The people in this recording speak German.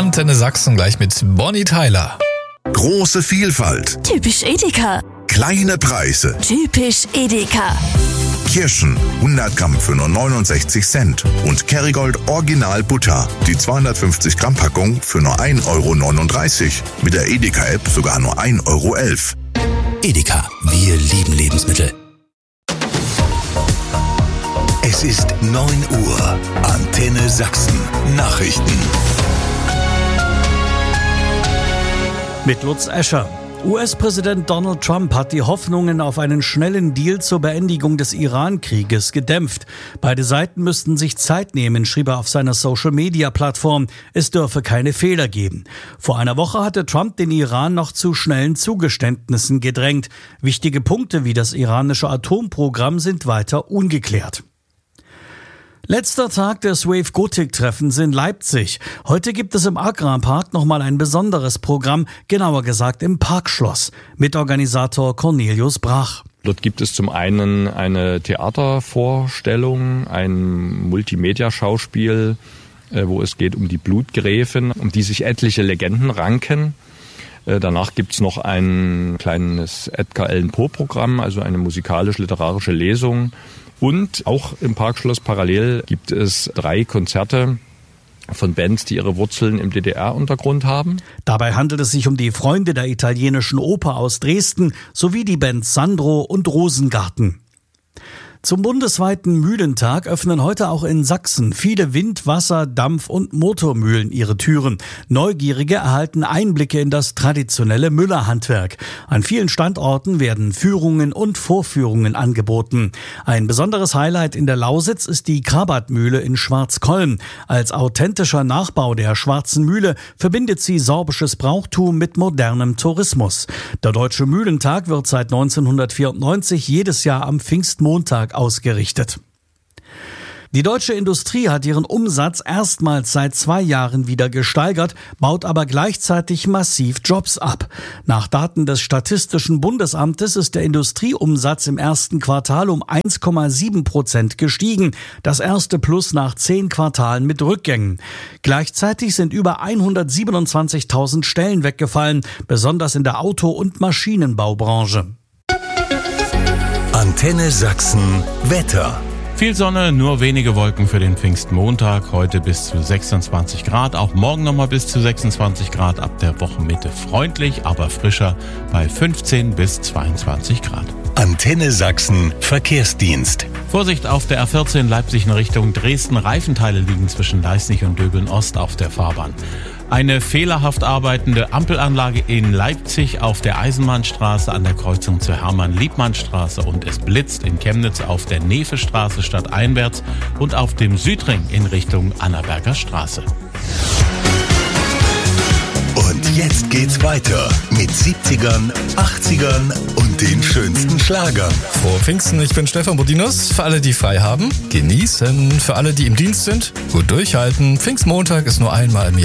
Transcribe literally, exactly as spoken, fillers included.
Antenne Sachsen gleich mit Bonnie Tyler. Große Vielfalt. Typisch Edeka. Kleine Preise. Typisch Edeka. Kirschen hundert Gramm für nur neunundsechzig Cent und Kerrygold Original Butter, die zweihundertfünfzig Gramm Packung für nur ein Euro neununddreißig. Mit der Edeka-App sogar nur ein Euro elf. Edeka, wir lieben Lebensmittel. Es ist neun Uhr. Antenne Sachsen. Nachrichten. Mit Lutz Escher. U S-Präsident Donald Trump hat die Hoffnungen auf einen schnellen Deal zur Beendigung des Iran-Krieges gedämpft. Beide Seiten müssten sich Zeit nehmen, schrieb er auf seiner Social-Media-Plattform. Es dürfe keine Fehler geben. Vor einer Woche hatte Trump den Iran noch zu schnellen Zugeständnissen gedrängt. Wichtige Punkte wie das iranische Atomprogramm sind weiter ungeklärt. Letzter Tag des Wave Gothic-Treffens in Leipzig. Heute gibt es im Agrarpark nochmal ein besonderes Programm, genauer gesagt im Parkschloss. Mitorganisator Cornelius Brach. Dort gibt es zum einen eine Theatervorstellung, ein Multimedia-Schauspiel, wo es geht um die Blutgräfin, um die sich etliche Legenden ranken. Danach gibt's noch ein kleines Edgar Allan Poe-Programm, also eine musikalisch-literarische Lesung. Und auch im Parkschloss parallel gibt es drei Konzerte von Bands, die ihre Wurzeln im D D R-Untergrund haben. Dabei handelt es sich um die Freunde der italienischen Oper aus Dresden sowie die Bands Sandro und Rosengarten. Zum bundesweiten Mühlentag öffnen heute auch in Sachsen viele Wind-, Wasser-, Dampf- und Motormühlen ihre Türen. Neugierige erhalten Einblicke in das traditionelle Müllerhandwerk. An vielen Standorten werden Führungen und Vorführungen angeboten. Ein besonderes Highlight in der Lausitz ist die Krabat-Mühle in Schwarzkollm. Als authentischer Nachbau der Schwarzen Mühle verbindet sie sorbisches Brauchtum mit modernem Tourismus. Der Deutsche Mühlentag wird seit neunzehnhundertvierundneunzig jedes Jahr am Pfingstmontag ausgerichtet. Die deutsche Industrie hat ihren Umsatz erstmals seit zwei Jahren wieder gesteigert, baut aber gleichzeitig massiv Jobs ab. Nach Daten des Statistischen Bundesamtes ist der Industrieumsatz im ersten Quartal um eins Komma sieben Prozent gestiegen, das erste Plus nach zehn Quartalen mit Rückgängen. Gleichzeitig sind über hundertsiebenundzwanzigtausend Stellen weggefallen, besonders in der Auto- und Maschinenbaubranche. Antenne Sachsen Wetter. Viel Sonne, nur wenige Wolken für den Pfingstmontag. Heute bis zu sechsundzwanzig Grad, auch morgen nochmal bis zu sechsundzwanzig Grad. Ab der Wochenmitte freundlich, aber frischer bei fünfzehn bis zweiundzwanzig Grad. Antenne Sachsen Verkehrsdienst. Vorsicht auf der A vierzehn Leipzig in Richtung Dresden. Reifenteile liegen zwischen Leisnig und Döbeln Ost auf der Fahrbahn. Eine fehlerhaft arbeitende Ampelanlage in Leipzig auf der Eisenbahnstraße an der Kreuzung zur Hermann-Liebmann-Straße und es blitzt in Chemnitz auf der Nevestraße stadteinwärts und auf dem Südring in Richtung Annaberger Straße. Und jetzt geht's weiter mit siebzigern, achtzigern und den schönsten Schlagern. Frohe Pfingsten, ich bin Stefan Bodinus. Für alle, die frei haben, genießen. Für alle, die im Dienst sind, gut durchhalten. Pfingstmontag ist nur einmal im Jahr.